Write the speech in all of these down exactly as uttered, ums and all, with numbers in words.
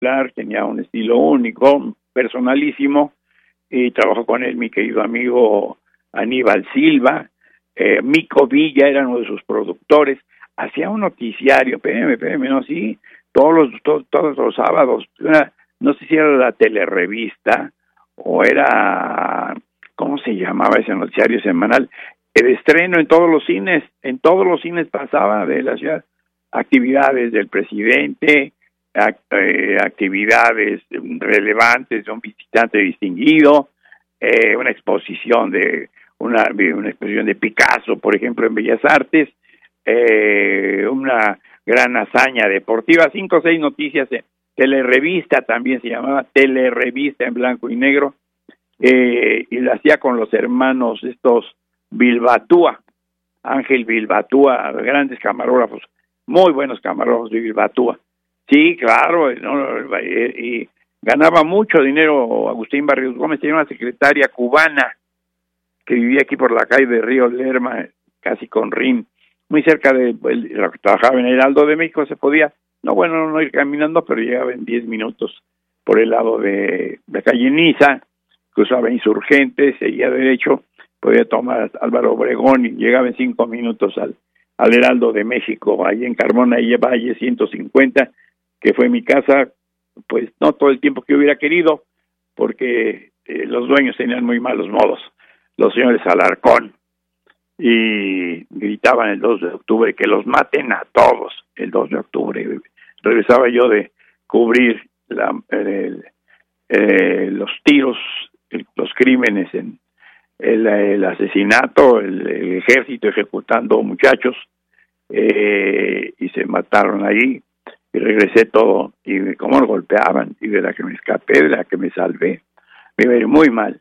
particular, tenía un estilo único, personalísimo, y trabajó con él mi querido amigo Aníbal Silva, eh, Mico Villa era uno de sus productores, hacía un noticiario, espérame, espérame, no, sí, todos los, to, todos los sábados, una, no sé si era la telerevista, o era, ¿cómo se llamaba ese noticiario semanal? El estreno en todos los cines, en todos los cines pasaba de la ciudad, actividades del presidente, act, eh, actividades relevantes de un visitante distinguido, eh, una exposición de una, una exposición de Picasso, por ejemplo, en Bellas Artes, eh, una gran hazaña deportiva, cinco o seis noticias, eh, telerevista también se llamaba, telerevista en blanco y negro, eh, y la hacía con los hermanos estos Bilbatúa, Ángel Bilbatúa, grandes camarógrafos, muy buenos camarógrafos de Bilbatúa. Sí, claro, no, y ganaba mucho dinero Agustín Barrios Gómez, tenía una secretaria cubana que vivía aquí por la calle de Río Lerma, casi con Rin, muy cerca de, pues, trabajaba en el Heraldo de México, se podía, no bueno, no ir caminando, pero llegaba en diez minutos por el lado de la calle Niza, cruzaba Insurgentes, seguía derecho, podía tomar Álvaro Obregón y llegaba en cinco minutos al, al Heraldo de México, ahí en Carmona y Valle ciento cincuenta, que fue mi casa, pues no todo el tiempo que hubiera querido, porque eh, los dueños tenían muy malos modos, los señores Alarcón, y gritaban el dos de octubre que los maten a todos, el dos de octubre. Regresaba yo de cubrir la, el, eh, los tiros, el, los crímenes, en el, el asesinato, el, el ejército ejecutando muchachos, eh, y se mataron ahí, y regresé todo, y cómo lo golpeaban, y de la que me escapé, de la que me salvé, me iba muy mal.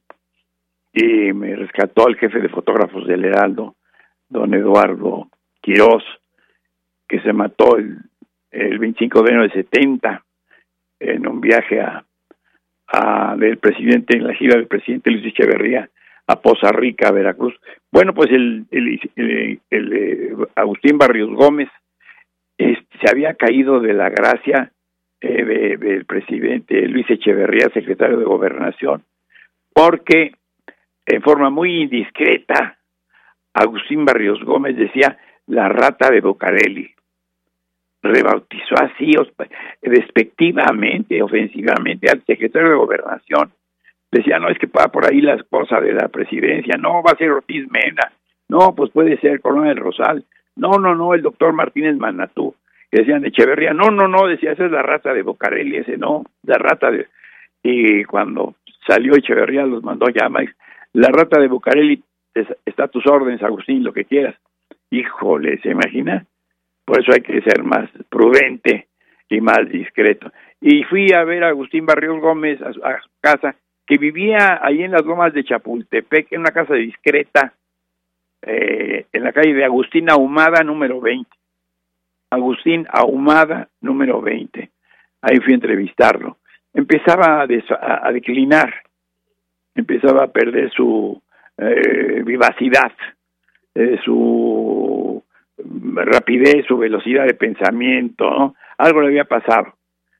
Y me rescató el jefe de fotógrafos del Heraldo, don Eduardo Quirós, que se mató el, el veinticinco de enero del setenta en un viaje a, a del presidente, en la gira del presidente Luis Echeverría a Poza Rica, Veracruz. Bueno, pues el, el, el, el, el, el Agustín Barrios Gómez eh, se había caído de la gracia eh, de, del presidente Luis Echeverría, secretario de Gobernación, porque en forma muy indiscreta, Agustín Barrios Gómez decía la rata de Bocarelli. Rebautizó así, despectivamente, ofensivamente al secretario de Gobernación. Decía, no, es que va por ahí la esposa de la presidencia, no, va a ser Ortiz Mena, no, pues puede ser Corona del Rosal, no, no, no, el doctor Martínez Manatú. Y decían Echeverría, no, no, no, decía, esa es la rata de Bocarelli, ese no, la rata de... Y cuando salió Echeverría los mandó a llamar, la rata de Bocarelli está a tus órdenes, Agustín, lo que quieras. Híjole, ¿se imagina? Por eso hay que ser más prudente y más discreto. Y fui a ver a Agustín Barrios Gómez a su, a su casa, que vivía ahí en las lomas de Chapultepec, en una casa discreta, eh, en la calle de Agustín Ahumada, número veinte. Agustín Ahumada, número veinte. Ahí fui a entrevistarlo. Empezaba a, des, a, a declinar, empezaba a perder su eh, vivacidad, eh, su rapidez, su velocidad de pensamiento, ¿no? Algo le había pasado,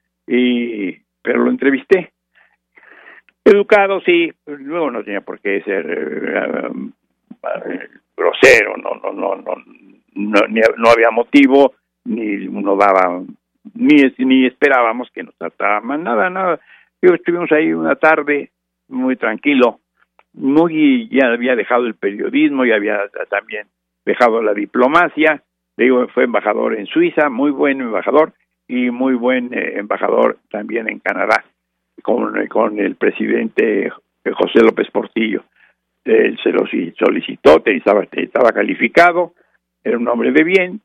y pero lo entrevisté. Educado, sí, luego no tenía por qué ser eh, eh, grosero, no, no, no, no, no, ni, no había motivo, ni uno daba, ni, ni esperábamos que nos tratara mal, nada, nada. Yo estuvimos ahí una tarde muy tranquilo, muy, ya había dejado el periodismo, ya había también dejado la diplomacia, digo, fue embajador en Suiza, muy buen embajador, y muy buen eh, embajador también en Canadá, con, con el presidente José López Portillo. Él se lo solicitó, estaba, estaba calificado, era un hombre de bien,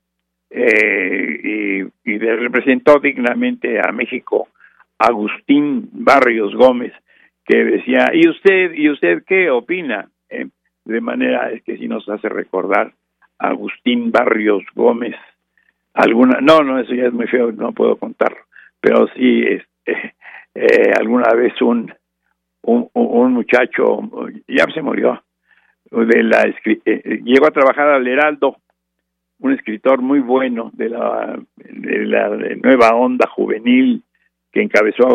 eh, y, y representó dignamente a México Agustín Barrios Gómez, que decía, ¿y usted, y usted qué opina? Eh, de manera es que si nos hace recordar a Agustín Barrios Gómez, alguna, no, no, eso ya es muy feo, no puedo contarlo, pero sí, este, eh, alguna vez un, un, un muchacho, ya se murió, de la, eh, llegó a trabajar al Heraldo, un escritor muy bueno de la, de la de nueva onda juvenil, que encabezó